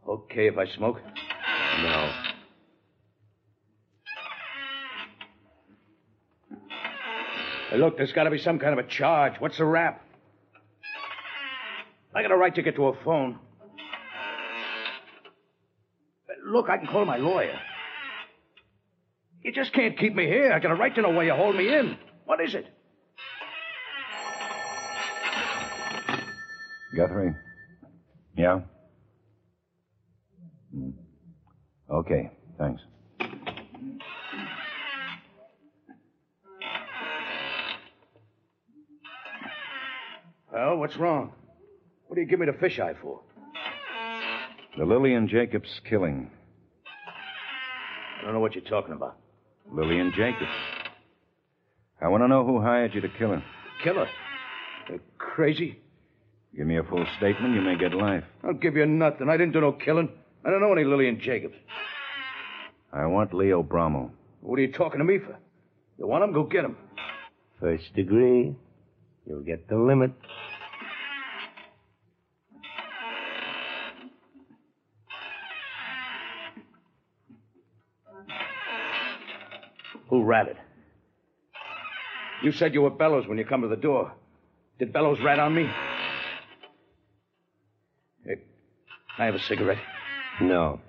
Okay if I smoke? No. Hey, look, there's got to be some kind of a charge. What's the rap? I got a right to get to a phone. Look, I can call my lawyer. You just can't keep me here. I got a right to know why you hold me in. What is it? Guthrie? Yeah? Okay, thanks. Well, what's wrong? What do you give me the fisheye for? The Lillian Jacobs killing. I don't know what you're talking about. Lillian Jacobs. I want to know who hired you to kill her. Kill her? You're crazy? Give me a full statement, you may get life. I'll give you nothing. I didn't do no killing. I don't know any Lillian Jacobs. I want Leo Brommel. What are you talking to me for? You want him? Go get him. First degree. You'll get the limit. Who ratted? You said you were Bellows when you come to the door. Did Bellows rat on me? Hey, can I have a cigarette? No.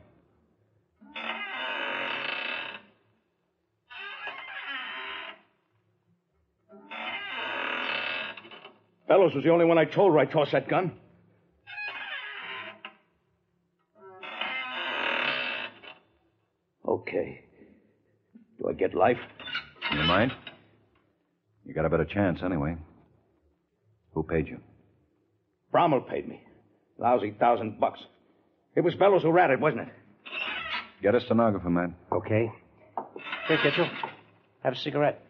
Bellows was the only one I told where I tossed that gun. Okay. Do I get life? You mind? You got a better chance anyway. Who paid you? Brommel paid me. Lousy $1,000. It was Bellows who ratted, wasn't it? Get a stenographer, man. Okay. Here, Kitchell. Have a cigarette.